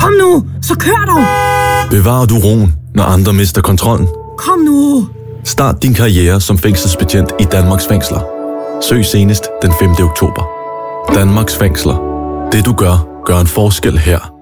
Kom nu, så kør dog! Bevarer du roen, når andre mister kontrollen? Kom nu! Start din karriere som fængselsbetjent i Danmarks fængsler. Søg senest den 5. oktober. Danmarks fængsler. Det du gør, gør en forskel her.